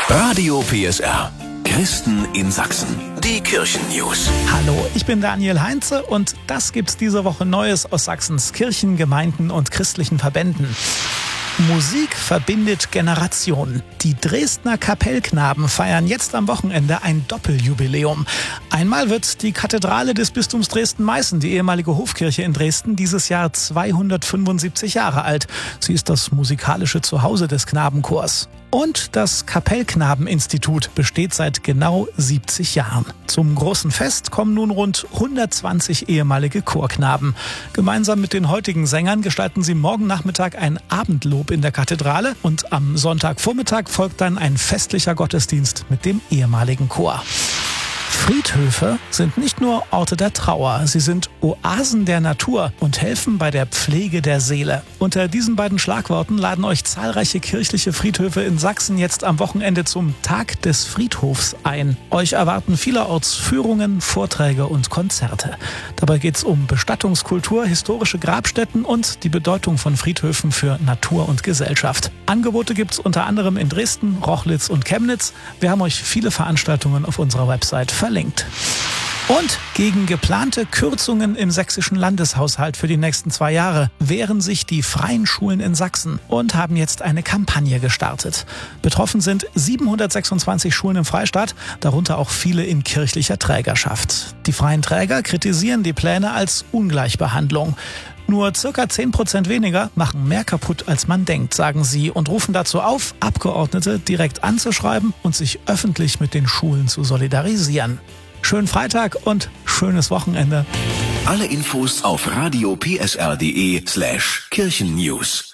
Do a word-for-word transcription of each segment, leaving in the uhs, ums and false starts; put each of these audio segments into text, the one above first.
Radio P S R. Christen in Sachsen. Die Kirchen-News. Hallo, ich bin Daniel Heinze und das gibt's diese Woche Neues aus Sachsens Kirchen, Gemeinden und christlichen Verbänden. Musik verbindet Generationen. Die Dresdner Kapellknaben feiern jetzt am Wochenende ein Doppeljubiläum. Einmal wird die Kathedrale des Bistums Dresden-Meißen, die ehemalige Hofkirche in Dresden, dieses Jahr zweihundertfünfundsiebzig Jahre alt. Sie ist das musikalische Zuhause des Knabenchors. Und das Kapellknabeninstitut besteht seit genau siebzig Jahren. Zum großen Fest kommen nun rund hundertzwanzig ehemalige Chorknaben. Gemeinsam mit den heutigen Sängern gestalten sie morgen Nachmittag ein Abendlob in der Kathedrale und am Sonntagvormittag folgt dann ein festlicher Gottesdienst mit dem ehemaligen Chor. Friedhöfe sind nicht nur Orte der Trauer, sie sind Oasen der Natur und helfen bei der Pflege der Seele. Unter diesen beiden Schlagworten laden euch zahlreiche kirchliche Friedhöfe in Sachsen jetzt am Wochenende zum Tag des Friedhofs ein. Euch erwarten vielerorts Führungen, Vorträge und Konzerte. Dabei geht es um Bestattungskultur, historische Grabstätten und die Bedeutung von Friedhöfen für Natur und Gesellschaft. Angebote gibt es unter anderem in Dresden, Rochlitz und Chemnitz. Wir haben euch viele Veranstaltungen auf unserer Website verlinkt. Und gegen geplante Kürzungen im sächsischen Landeshaushalt für die nächsten zwei Jahre wehren sich die freien Schulen in Sachsen und haben jetzt eine Kampagne gestartet. Betroffen sind siebenhundertsechsundzwanzig Schulen im Freistaat, darunter auch viele in kirchlicher Trägerschaft. Die freien Träger kritisieren die Pläne als Ungleichbehandlung. Nur circa zehn Prozent weniger machen mehr kaputt, als man denkt, sagen sie und rufen dazu auf, Abgeordnete direkt anzuschreiben und sich öffentlich mit den Schulen zu solidarisieren. Schönen Freitag und schönes Wochenende. Alle Infos auf radio p s r punkt d e slash Kirchennews.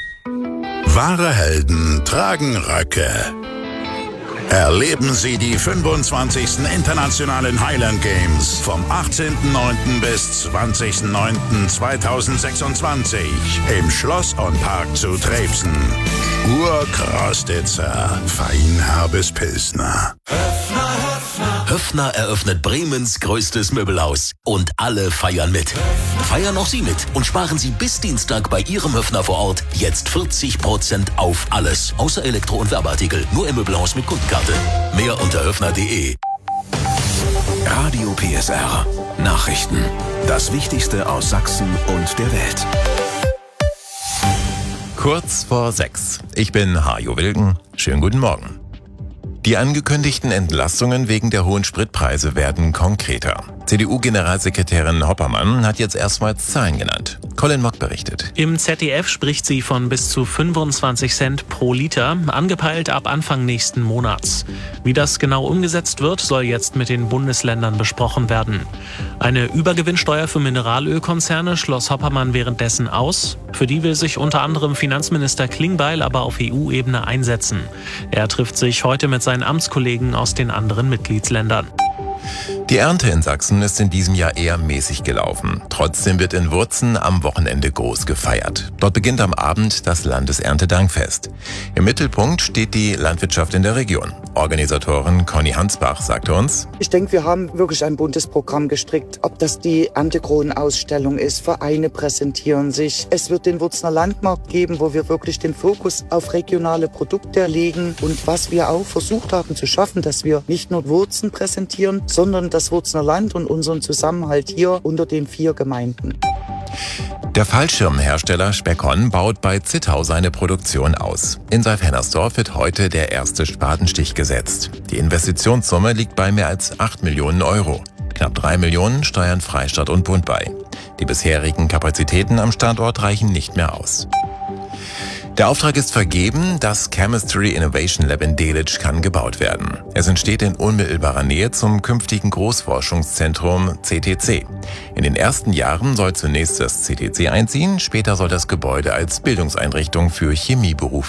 Wahre Helden tragen Röcke. Erleben Sie die fünfundzwanzigsten Internationalen Highland Games vom achtzehnten neunten bis zwanzigsten neunten zweitausendsechsundzwanzig im Schloss und Park zu Trebsen. Urkrostitzer, Feinherbes Pilsner. Höffner eröffnet Bremens größtes Möbelhaus und alle feiern mit. Feiern auch Sie mit und sparen Sie bis Dienstag bei Ihrem Höffner vor Ort jetzt vierzig Prozent auf alles, außer Elektro- und Werbeartikel, nur im Möbelhaus mit Kundenkarte. Mehr unter höffner punkt d e. Radio P S R. Nachrichten. Das Wichtigste aus Sachsen und der Welt. Kurz vor sechs. Ich bin Hajo Wilken. Schönen guten Morgen. Die angekündigten Entlastungen wegen der hohen Spritpreise werden konkreter. C D U-Generalsekretärin Hoppermann hat jetzt erstmals Zahlen genannt. Colin Mock berichtet. Im Z D F spricht sie von bis zu fünfundzwanzig Cent pro Liter, angepeilt ab Anfang nächsten Monats. Wie das genau umgesetzt wird, soll jetzt mit den Bundesländern besprochen werden. Eine Übergewinnsteuer für Mineralölkonzerne schloss Hoppermann währenddessen aus. Für die will sich unter anderem Finanzminister Klingbeil aber auf E U-Ebene einsetzen. Er trifft sich heute mit seinen Amtskollegen aus den anderen Mitgliedsländern. Die Ernte in Sachsen ist in diesem Jahr eher mäßig gelaufen. Trotzdem wird in Wurzen am Wochenende groß gefeiert. Dort beginnt am Abend das Landeserntedankfest. Im Mittelpunkt steht die Landwirtschaft in der Region. Organisatorin Conny Hansbach sagte uns: Ich denke, wir haben wirklich ein buntes Programm gestrickt. Ob das die Erntekronenausstellung ist, Vereine präsentieren sich. Es wird den Wurzner Landmarkt geben, wo wir wirklich den Fokus auf regionale Produkte legen. Und was wir auch versucht haben zu schaffen, dass wir nicht nur Wurzen präsentieren, sondern das Wurzner Land und unseren Zusammenhalt hier unter den vier Gemeinden. Der Fallschirmhersteller Speckon baut bei Zittau seine Produktion aus. In Seif-Hennersdorf wird heute der erste Spatenstich gesetzt. Die Investitionssumme liegt bei mehr als acht Millionen Euro. Knapp drei Millionen steuern Freistaat und Bund bei. Die bisherigen Kapazitäten am Standort reichen nicht mehr aus. Der Auftrag ist vergeben, das Chemistry Innovation Lab in Delitzsch kann gebaut werden. Es entsteht in unmittelbarer Nähe zum künftigen Großforschungszentrum C T C. In den ersten Jahren soll zunächst das C T C einziehen, später soll das Gebäude als Bildungseinrichtung für Chemieberufe